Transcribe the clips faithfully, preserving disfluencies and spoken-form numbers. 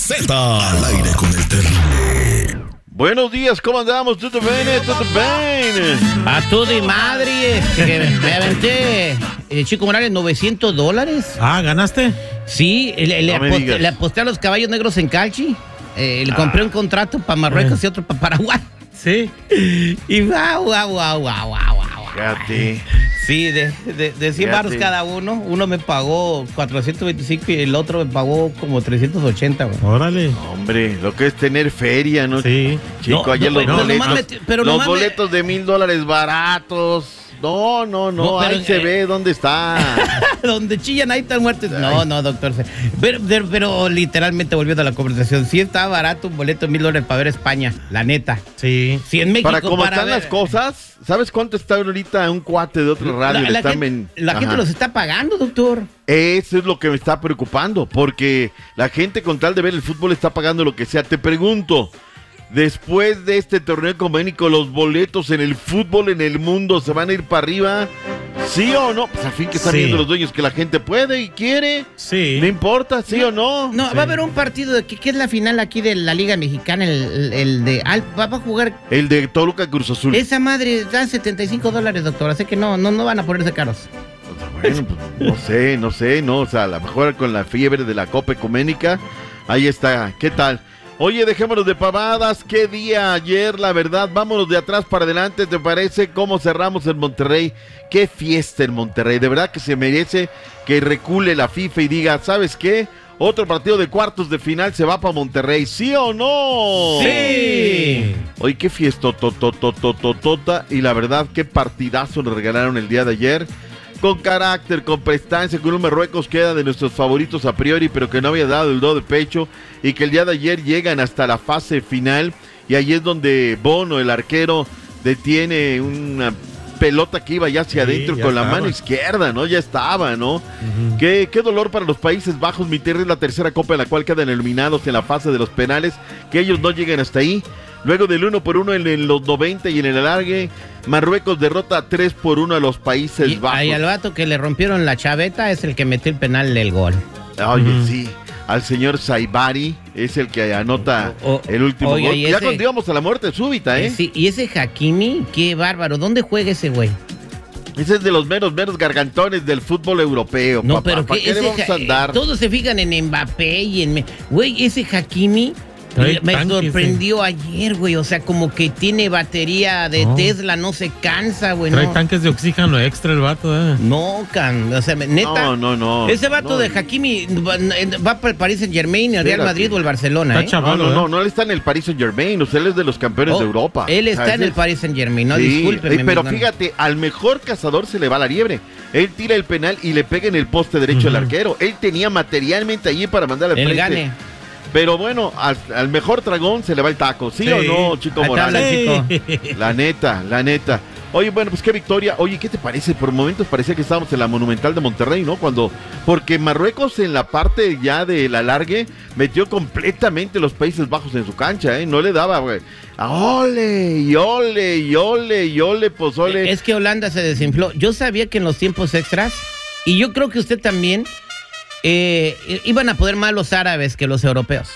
Z. Al aire con el terrible. Buenos días, ¿cómo andamos? ¿Todo bien? ¿Todo bien? A todo y madre, este, que me aventé, eh, Chico Morales, novecientos dólares. Ah, ¿ganaste? Sí, le, le, No me aposté, digas. le aposté a los caballos negros en Calchi. Eh, le compré un contrato para Marruecos y otro para Paraguay. Sí. Y guau, guau, guau, guau, guau, guau. Fíjate. Sí, de, de, de cien Fíjate. baros cada uno. Uno me pagó cuatrocientos veinticinco y el otro me pagó como trescientos ochenta, güey. Órale. Hombre, lo que es tener feria, ¿no? Sí. Chico, No, ayer no, los pero boletos, nomás me- pero los nomás me- boletos de mil dólares baratos. No, no, no, No, pero, ahí se eh, ve dónde está. Donde chillan ahí están muertos. No, no, doctor. Pero, pero, pero literalmente volviendo a la conversación, sí está barato un boleto de mil dólares para ver España, la neta. Sí. Si en México Para cómo para están ver- las cosas, ¿sabes cuánto está ahorita un cuate de otra radio? La, Le la están gente, ven- la gente Ajá. los está pagando, doctor. Eso es lo que me está preocupando, porque la gente con tal de ver el fútbol está pagando lo que sea. Te pregunto, después de este torneo económico, ¿los boletos en el fútbol en el mundo se van a ir para arriba? ¿Sí o no? Pues al fin que están Sí. viendo los dueños que la gente puede y quiere. Sí. No importa, ¿sí o no? No, Sí. va a haber un partido de que, que es la final aquí de la Liga Mexicana, el, el- el de Al- va, va a jugar El de Toluca Cruz Azul. esa madre, dan setenta y cinco dólares, doctor, así que no, no, no van a ponerse caros. Bueno, pues, no sé, no sé, no, o sea, a lo mejor con la fiebre de la Copa Ecuménica, ahí está, ¿qué tal? Oye, dejémonos de pavadas, qué día ayer, la verdad, vámonos de atrás para adelante, ¿te parece? ¿Cómo cerramos en Monterrey? Qué fiesta en Monterrey, de verdad que se merece que recule la FIFA y diga, ¿sabes qué? Otro partido de cuartos de final se va para Monterrey, ¿sí o no? Sí. Oye, qué fiesta, totototototota, y la verdad, qué partidazo nos regalaron el día de ayer. Con carácter, con prestancia, con un Marruecos que era de nuestros favoritos a priori, pero que no había dado el do de pecho, y que el día de ayer llegan hasta la fase final, y ahí es donde Bono, el arquero, detiene una pelota que iba ya hacia Sí, adentro ya con la estaba. mano izquierda, ¿no? Ya estaba, ¿no? Ujú. Qué, qué dolor para los Países Bajos, mi tierra es la tercera copa en la cual quedan eliminados en la fase de los penales, que ellos no lleguen hasta ahí. Luego del uno por uno en, en los noventa y en el alargue, Marruecos derrota tres por uno a los Países Y Bajos. ahí al vato que le rompieron la chaveta es el que metió el penal del gol. Oye, Ujú. sí, al señor Saibari es el que anota O- o- el último oiga, gol. y Ya ese- cuando íbamos a la muerte súbita, ¿eh? Eh, sí, y ese Hakimi, qué bárbaro. ¿Dónde juega ese güey? Ese es de los meros, meros gargantones del fútbol europeo, No, papá. pero ¿Para que qué le ese vamos Ja- a andar? todos se fijan en Mbappé y en Me- güey, ese Hakimi Trae me tanque, sorprendió ayer, güey, o sea, como que tiene batería de No. Tesla, no se cansa, güey, Trae no. tanques de oxígeno extra el vato, ¿eh? No, can, o sea, neta. No, no, no. Ese vato No, de Hakimi va, va para el Paris Saint Germain, el Real Espérate. Madrid o el Barcelona, Está ¿eh? chaval. No, no, ¿eh? no, no, él está en el Paris Saint Germain, usted es de los campeones Oh, de Europa. Él O está sea, en ese el es- Paris Saint Germain, no, Sí, discúlpeme. eh, pero mi- fíjate, al mejor cazador se le va la liebre. Él tira el penal y le pega en el poste derecho al Ujú. arquero. Él tenía materialmente allí para mandar al El frente. gane. Pero bueno, al, al mejor dragón se le va el taco. ¿Sí, Sí. o no, Chico Ahí te habla, Morales? chico. La neta, la neta. Oye, bueno, pues qué victoria. Oye, ¿qué te parece? Por momentos parecía que estábamos en la Monumental de Monterrey, ¿no? Cuando, porque Marruecos en la parte ya del alargue metió completamente los Países Bajos en su cancha, ¿eh? No le daba, güey. Ole, y ole, y ole, y ole, pues ole. Es que Holanda se desinfló. Yo sabía que en los tiempos extras, y yo creo que usted también, eh, iban a poder más los árabes que los europeos.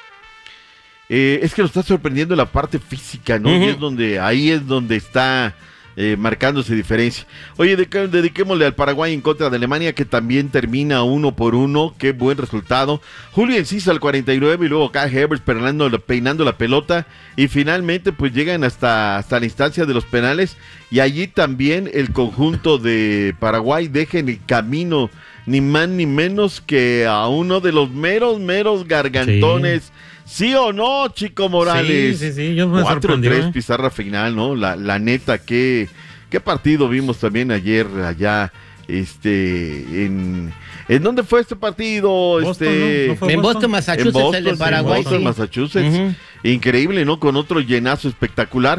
Eh, es que nos está sorprendiendo la parte física, ¿no? Ujú. Y es donde, ahí es donde está eh, marcándose diferencia. Oye, dedique- dediquémosle al Paraguay en contra de Alemania, que también termina uno por uno. Qué buen resultado. Julio Enciso al cuarenta y nueve y luego Kai Havertz peinando, peinando la pelota. Y finalmente, pues llegan hasta, hasta la instancia de los penales. Y allí también el conjunto de Paraguay deja en el camino ni más ni menos que a uno de los meros, meros gargantones. ¿Sí o no, Chico Morales? Sí, sí, sí, yo me cuatro sorprendió, tres ¿eh? pizarra final, ¿no? La, la neta, qué, qué partido vimos también ayer allá, este, en... ¿En dónde fue este partido? Boston, este, ¿no? ¿No fue En Boston, en Massachusetts, Boston, el de sí, Paraguay. Boston, sí. Massachusetts. Ujú. Increíble, ¿no? Con otro llenazo espectacular.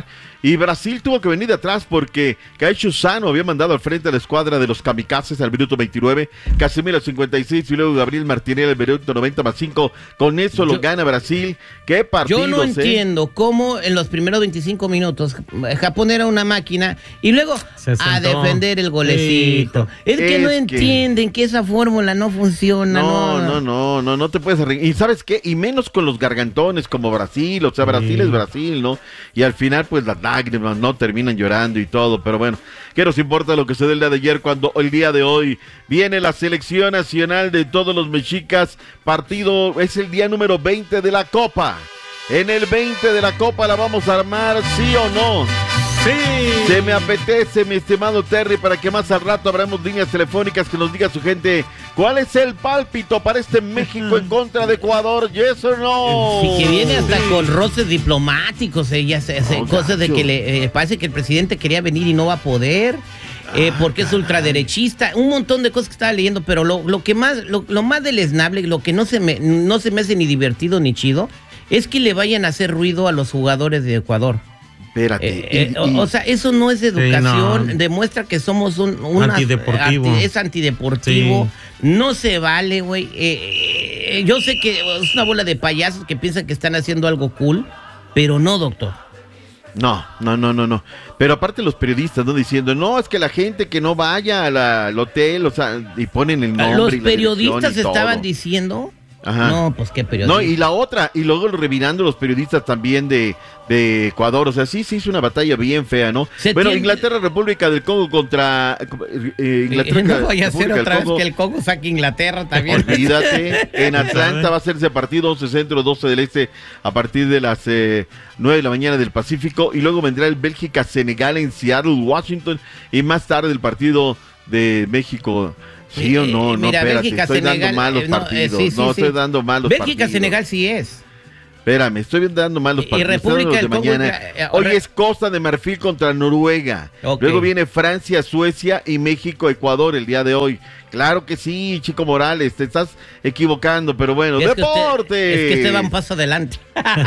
Y Brasil tuvo que venir de atrás porque Caixo Sano había mandado al frente a la escuadra de los kamikazes al minuto veintinueve, Casemiro al cincuenta y seis y luego Gabriel Martinelli al minuto noventa más cinco. Con eso lo Yo- gana Brasil. ¿Qué partidos, Yo no eh? entiendo cómo en los primeros veinticinco minutos Japón era una máquina y luego Se a sentó. defender el golecito. Hijo. Es que Es no que- entienden que esa fórmula no funciona. No, no, no, no, no te puedes arreglar. Y ¿sabes qué? Y menos con los gargantones como Brasil, o sea, Brasil Sí. es Brasil, ¿no? Y al final, pues las lágrimas, ¿no? Terminan llorando y todo, pero bueno, ¿qué nos importa lo que se dé el día de ayer cuando el día de hoy viene la selección nacional de todos los mexicas? Partido, es el día número veinte de la Copa. En el veinte de la Copa la vamos a armar, ¿sí o no? Sí. Se me apetece, mi estimado Terry, para que más al rato abramos líneas telefónicas que nos diga su gente cuál es el pálpito para este México en contra de Ecuador, yes or no. Sí, que viene hasta con roces diplomáticos, eh, ya se, se- No, cosas de gacho. que le eh, parece que el presidente quería venir y no va a poder, eh, porque es ultraderechista, un montón de cosas que estaba leyendo, pero lo, lo que más, lo, lo más deleznable, lo que no se me, no se me hace ni divertido ni chido, es que le vayan a hacer ruido a los jugadores de Ecuador. Espérate. Eh, eh, y- o, y- o sea, eso no es educación, no. demuestra que somos un unas- Antideportivo. arti- es antideportivo, no se vale, güey. Eh, eh, yo sé que es una bola de payasos que piensan que están haciendo algo cool, pero no, doctor. No, no, no, no, no. Pero aparte los periodistas, ¿no? Diciendo, no, es que la gente que no vaya a la- al hotel, o sea, y ponen el nombre. Los y la dirección periodistas y estaban todo. diciendo. Ajá. No, pues qué periodistas. No, y la otra, y luego revirando los periodistas también de, de Ecuador, o sea, sí se hizo una batalla bien fea, ¿no? Se Bueno, tiene- Inglaterra, República del Congo contra eh, Inglaterra. no vaya a ser República del otra vez Congo. que el Congo saque Inglaterra también. Olvídate, en Atlanta va a hacerse partido once centro, doce del este, a partir de las eh, nueve de la mañana del Pacífico, y luego vendrá el Bélgica-Senegal en Seattle, Washington, y más tarde el partido de México. ¿Sí o no? Eh, No, mira, espérate, Bélgica, estoy dando Senegal, mal los eh, no, eh, partidos, sí, sí, no, sí. estoy dando mal los Bélgica, partidos. Senegal sí es. Espérame, estoy dando mal los Y partidos. República estoy dando los del de Congo, mañana. eh, Hoy re- es Costa de Marfil contra Noruega. Ok. Luego viene Francia, Suecia y México, Ecuador el día de hoy. Claro que sí, Chico Morales, te estás equivocando, pero bueno, Es que usted- ¡deporte! es que usted va un paso adelante.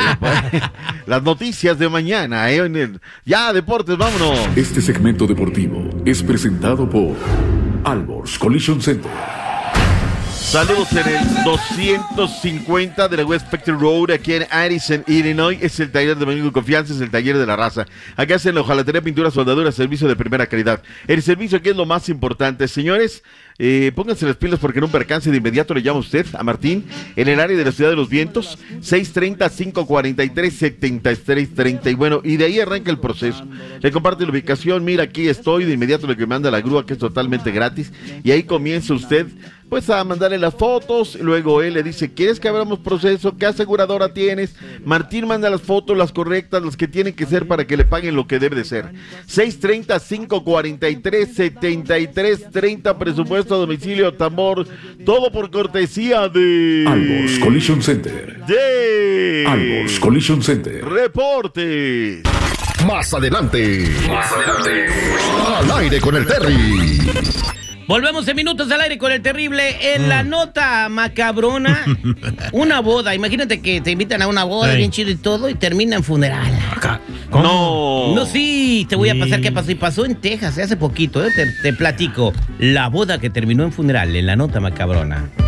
Las noticias de mañana, ¿eh? En el- Ya, deportes, vámonos. Este segmento deportivo es presentado por Albors Collision Center. Saludos en el doscientos cincuenta de la West Spectrum Road, aquí en Addison, Illinois. Es el taller de Domingo Confianza, es el taller de la raza. Acá hacen la hojalatería, pintura, soldadura, servicio de primera calidad. El servicio aquí es lo más importante. Señores, eh, pónganse las pilas porque en un percance de inmediato le llama usted a Martín en el área de la Ciudad de los Vientos, seis treinta, cinco cuarenta y tres, setenta y tres treinta. Y bueno, y de ahí arranca el proceso. Le comparte la ubicación, mira, aquí estoy, de inmediato le que manda la grúa, que es totalmente gratis. Y ahí comienza usted pues a mandarle las fotos, luego él le dice, ¿quieres que abramos proceso? ¿Qué aseguradora tienes? Martín manda las fotos, las correctas, las que tienen que ser para que le paguen lo que debe de ser. seis treinta, cinco cuarenta y tres, setenta y tres treinta, presupuesto a domicilio, tambor, todo por cortesía de... Albors Collision Center. De... Albors Collision Center. Reportes. Más adelante. Más adelante. Al aire con el Terry. Volvemos en minutos al aire con el terrible. En la nota macabrona, una boda. Imagínate que te invitan a una boda, Ey. bien chido y todo, y termina en funeral. Acá. ¿Cómo? No. No, sí, te voy a pasar Sí. qué pasó. Y pasó en Texas hace poquito, ¿eh? te, te platico. La boda que terminó en funeral, en la nota macabrona.